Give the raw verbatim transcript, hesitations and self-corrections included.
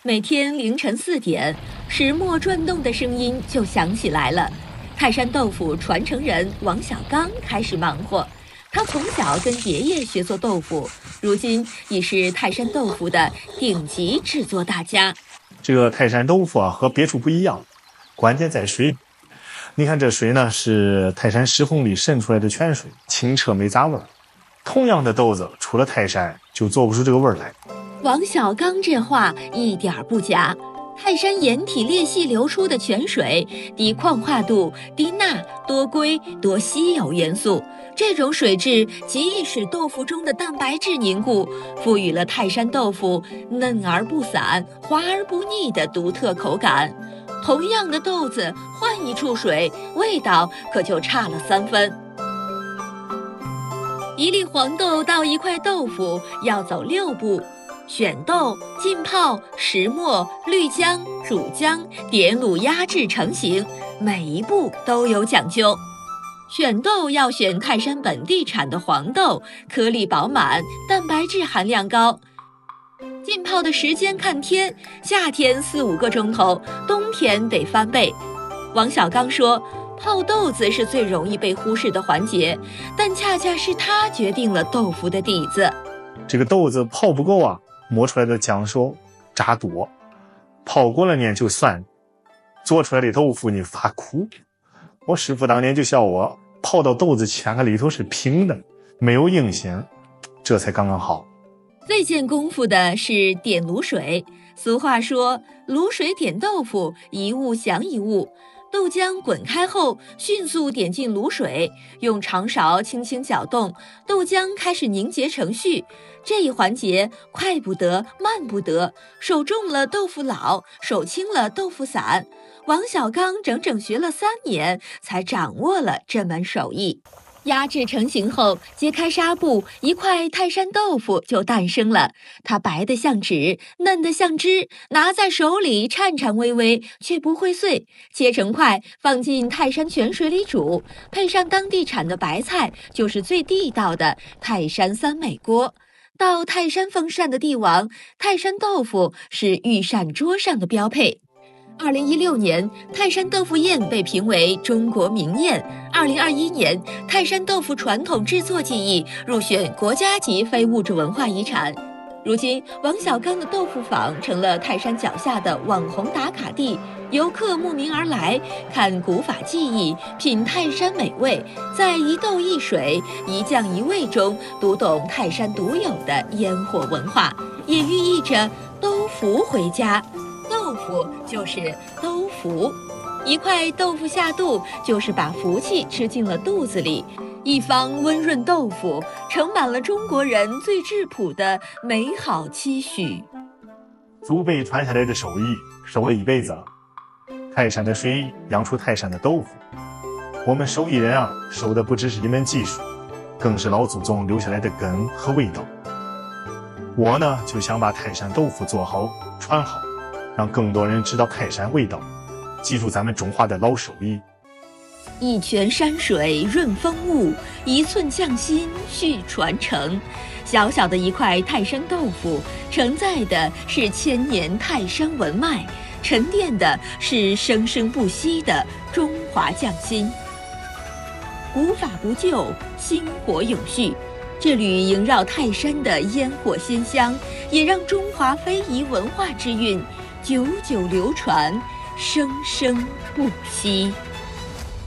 每天凌晨四点，石磨转动的声音就响起来了。泰山豆腐传承人王小刚开始忙活。他从小跟爷爷学做豆腐，如今已是泰山豆腐的顶级制作大家。 这个泰山豆腐啊，和别处不一样，关键在水。你看这水呢，是泰山石缝里渗出来的泉水，清澈没杂味儿。同样的豆子，除了泰山，就做不出这个味儿来。 王小刚这话一点不假。泰山岩体裂隙流出的泉水，低矿化度、低钠、多硅、多稀有元素，这种水质极易使豆腐中的蛋白质凝固，赋予了泰山豆腐嫩而不散、滑而不腻的独特口感。同样的豆子，换一处水，味道可就差了三分。一粒黄豆到一块豆腐要走六步。选豆、浸泡、石磨、滤浆、煮浆、点卤压制成型，每一步都有讲究。选豆要选泰山本地产的黄豆，颗粒饱满，蛋白质含量高。浸泡的时间看天，夏天四五个钟头，冬天得翻倍。王小刚说，泡豆子是最容易被忽视的环节，但恰恰是它决定了豆腐的底子。 这个豆子泡不够啊，磨出来的浆手渣多，泡过了呢就酸，做出来的豆腐呢发苦。我师傅当年就笑我，泡到豆子前个里头是平的，没有硬性，这才刚刚好。 最见功夫的是点卤水。俗话说，卤水点豆腐，一物降一物。豆浆滚开后，迅速点进卤水，用长勺轻轻搅动，豆浆开始凝结成絮。这一环节快不得，慢不得，手重了豆腐老，手轻了豆腐散。王小刚整整学了三年，才掌握了这门手艺。压制成型后，揭开纱布，一块泰山豆腐就诞生了。它白得像纸，嫩得像汁，拿在手里颤颤巍巍，却不会碎。切成块，放进泰山泉水里煮，配上当地产的白菜，就是最地道的泰山三美锅。到泰山封禅的帝王，泰山豆腐是御膳桌上的标配。二零一六年，泰山豆腐宴被评为中国名宴。二零二一年，泰山豆腐传统制作技艺入选国家级非物质文化遗产。如今，王小刚的豆腐坊成了泰山脚下的网红打卡地，游客慕名而来，看古法技艺，品泰山美味，在一豆一水、一酱一味中读懂泰山独有的烟火文化，也寓意着兜福回家。豆腐就是兜福，一块豆腐下肚，就是把福气吃进了肚子里。一方温润豆腐，盛满了中国人最质朴的美好期许。 祖辈传下来的手艺，守了一辈子。泰山的水养出泰山的豆腐，我们手艺人啊，守的不只是一门技术，更是老祖宗留下来的根和味道。我呢，就想把泰山豆腐做好、传好，让更多人知道泰山味道，记住咱们中华的老手艺。 一泉山水润风物，一寸匠心续传承。小小的一块泰山豆腐，承载的是千年泰山文脉，沉淀的是生生不息的中华匠心。古法不旧，薪火永续。这缕萦绕泰山的烟火鲜香，也让中华非遗文化之韵久久流传，生生不息。